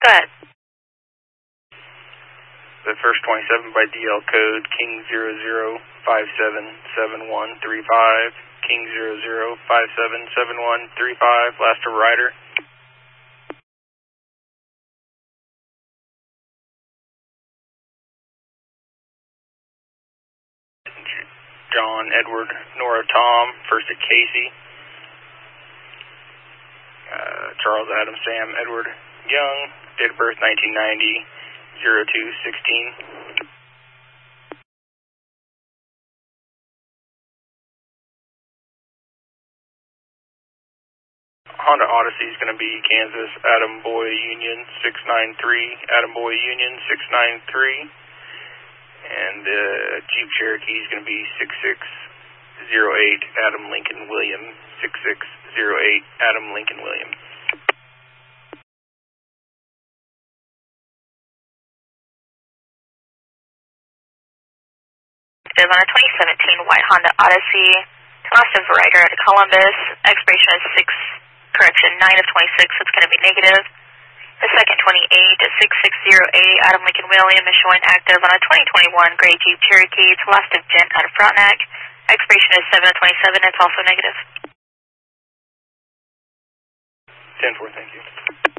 Go ahead. The first 27 by DL code, King 00577135, King 00577135, last of rider. John, Edward, Nora, Tom, first at Casey. Charles, Adam, Sam, Edward, Young, date of birth 1990, 0216. Honda Odyssey is going to be Kansas, Adam Boy Union 693, Adam Boy Union 693. And the Jeep Cherokee is going to be 6608, Adam Lincoln William, 6608, Adam Lincoln William. 2017 white Honda Odyssey, last of rider at Columbus, expiration is 9 of 26, so it's going to be negative. The second 28 at 6608, Adam Lincoln William is showing active on a 2021 gray Jeep Cherokee. It's last of Gent out of Frontenac. Expiration is 7 of 27, it's also negative. 10-4, thank you.